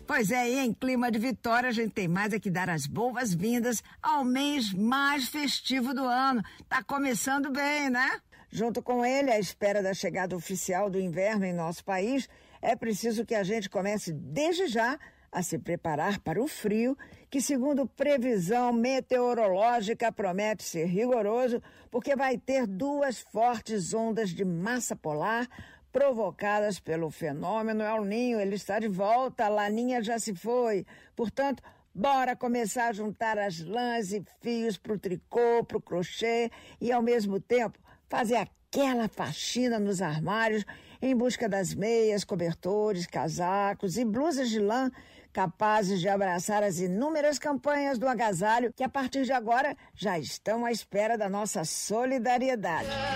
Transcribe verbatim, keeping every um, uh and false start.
Pois é, e em clima de vitória a gente tem mais é que dar as boas-vindas ao mês mais festivo do ano. Tá começando bem, né? Junto com ele, à espera da chegada oficial do inverno em nosso país, é preciso que a gente comece desde já a se preparar para o frio, que segundo previsão meteorológica promete ser rigoroso, porque vai ter duas fortes ondas de massa polar provocadas pelo fenômeno El Niño. Ele está de volta, a Laninha já se foi. Portanto, bora começar a juntar as lãs e fios para o tricô, para o crochê e, ao mesmo tempo, fazer aquela faxina nos armários em busca das meias, cobertores, casacos e blusas de lã capazes de abraçar as inúmeras campanhas do agasalho que, a partir de agora, já estão à espera da nossa solidariedade.